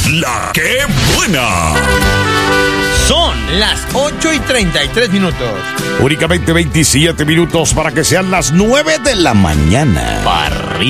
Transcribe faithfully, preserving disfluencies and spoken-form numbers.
La que buena. Son las ocho y treinta y tres minutos. Únicamente veintisiete minutos para que sean las nueve de la mañana. Barri.